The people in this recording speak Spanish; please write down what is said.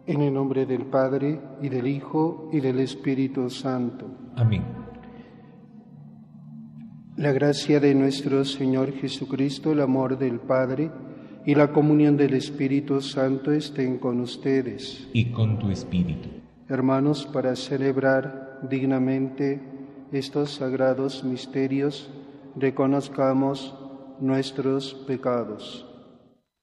En el nombre del Padre, y del Hijo, y del Espíritu Santo. Amén. La gracia de nuestro Señor Jesucristo, el amor del Padre, y la comunión del Espíritu Santo estén con ustedes. Y con tu espíritu. Hermanos, para celebrar dignamente estos sagrados misterios, reconozcamos nuestros pecados.